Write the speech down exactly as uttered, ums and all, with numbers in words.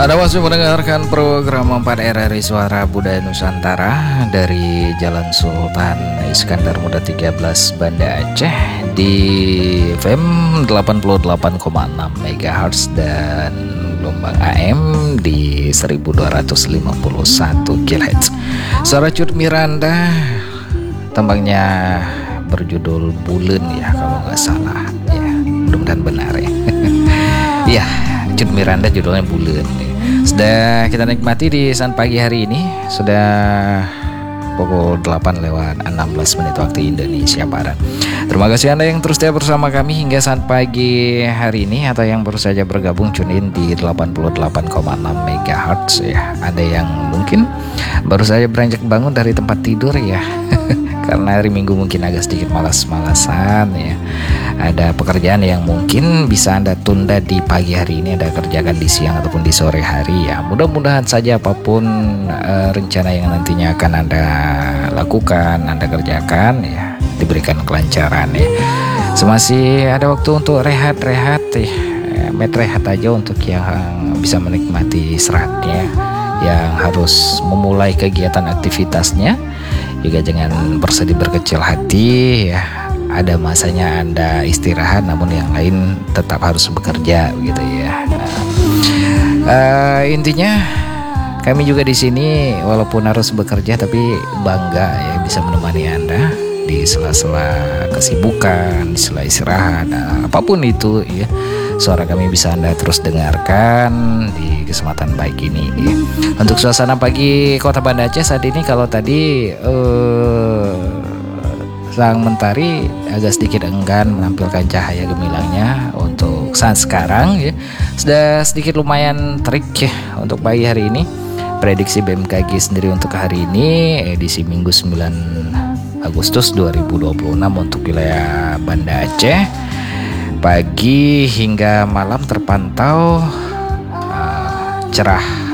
Anda masih mendengarkan program empat R R I Suara Budaya Nusantara dari Jalan Sultan Iskandar Muda tiga belas Banda Aceh di F M delapan puluh delapan koma enam megahertz dan gelombang A M di seribu dua ratus lima puluh satu kilohertz. Suara Cut Miranda, tembangnya berjudul Bulen ya kalau nggak salah ya, mudah-mudahan benar ya. Ya, Cut Miranda judulnya Bulen. Sudah kita nikmati di saat pagi hari ini. Sudah pukul delapan lewat enam belas menit waktu Indonesia Barat. Terima kasih Anda yang terus setia bersama kami hingga saat pagi hari ini, atau yang baru saja bergabung tune in di delapan puluh delapan koma enam megahertz ya. Ada yang mungkin baru saja beranjak bangun dari tempat tidur ya. Karena hari Minggu mungkin agak sedikit malas-malasan ya. Ada pekerjaan yang mungkin bisa Anda tunda di pagi hari ini, Anda kerjakan di siang ataupun di sore hari ya. Mudah-mudahan saja apapun uh, rencana yang nantinya akan Anda lakukan, Anda kerjakan ya, diberikan kelancaran ya. Semasih ada waktu untuk rehat-rehat ya. Met rehat aja untuk yang bisa menikmati istirahatnya, yang harus memulai kegiatan aktivitasnya juga jangan bersedih berkecil hati ya. Ada masanya Anda istirahat, namun yang lain tetap harus bekerja begitu ya. Nah, uh, intinya kami juga di sini walaupun harus bekerja tapi bangga ya bisa menemani Anda di sela-sela kesibukan, di sela istirahat, nah, apapun itu ya. Suara kami bisa Anda terus dengarkan di kesempatan pagi ini ya. Untuk suasana pagi Kota Banda Aceh saat ini, kalau tadi uh, Sang Mentari agak sedikit enggan menampilkan cahaya gemilangnya, untuk saat sekarang ya sudah sedikit lumayan terik ya untuk pagi hari ini. Prediksi B M K G sendiri untuk hari ini edisi Minggu sembilan Agustus dua ribu dua puluh enam untuk wilayah Banda Aceh, pagi hingga malam terpantau uh, cerah